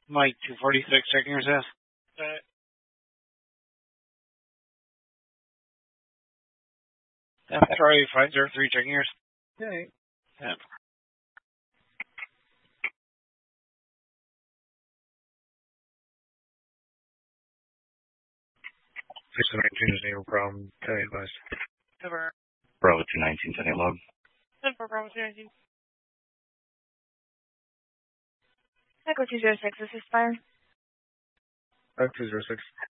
Mike 246, checking your status. Troy 503, checking yours. Okay. Yeah. 619 is no problem. Tell you advised. Bravo 219, sending log. Bravo 219. Echo 206, this is Fire. Echo 206.